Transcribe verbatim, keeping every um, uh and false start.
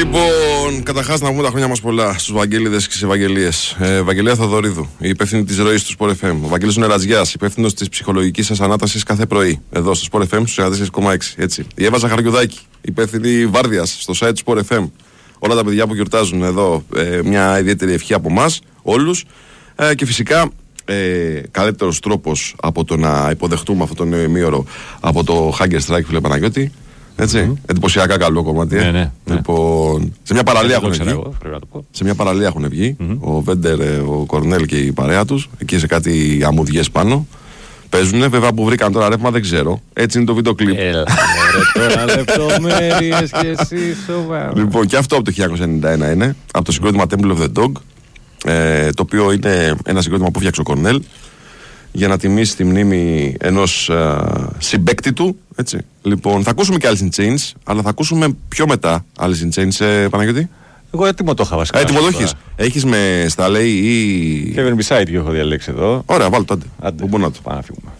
Λοιπόν, καταρχάς να πούμε τα χρόνια μας πολλά στους Βαγγέλιδες και στις Ευαγγελίες. Ε, Βαγγελία Θοδωρίδου, η υπεύθυνη της ροής του Sport εφ εμ. Ο Βαγγέλης Νεραζιάς, υπεύθυνος της ψυχολογικής σας ανάτασης κάθε πρωί. Εδώ στο Sport εφ εμ, στους ενενήντα τέσσερα κόμμα έξι. Έτσι. Η Εύα Ζαχαριουδάκη, υπεύθυνη βάρδιας στο site του Sport εφ εμ. Όλα τα παιδιά που γιορτάζουν εδώ, ε, μια ιδιαίτερη ευχή από εμάς, όλους. Ε, και φυσικά, ε, καλύτερος τρόπος από το να υποδεχτούμε αυτό το νέο ημίωρο από το Hanger Strike, φίλε Παναγιώτη. Έτσι, mm-hmm. εντυπωσιακά καλό κομμάτι. Ναι, ναι, λοιπόν, ναι. Σε μια παραλία έχουν βγει. Εγώ, σε μια παραλία έχουν βγει. Mm-hmm. Ο Βέντερ, ο Κορνέλ και η παρέα τους. Εκεί σε κάτι αμμουδιές πάνω. Παίζουνε. Βέβαια που βρήκαν τώρα ρεύμα δεν ξέρω. Έτσι είναι το βίντεο κλιπ. Έλα, τώρα λεπτομέρειες και εσύ σοβαρά. Λοιπόν, και αυτό από το χίλια εννιακόσια ενενήντα ένα είναι. Από το συγκρότημα Temple of the Dog. Ε, το οποίο είναι ένα συγκρότημα που φτιάξε ο Κορνέλ για να τιμήσει τη μνήμη ενός uh, συμπαίκτη του. Έτσι. Λοιπόν, θα ακούσουμε και Alice in Chains, αλλά θα ακούσουμε πιο μετά Alice in Chains, ε, Παναγιώτη. Εγώ έτοιμο το είχα βασικά. Έτοιμο το έχεις. Έχεις με στα λέει ή... Kevin Beside και έχω διαλέξει εδώ. Ωραία, βάλω τότε. Άντε, πού να το. πάμε να φύγουμε.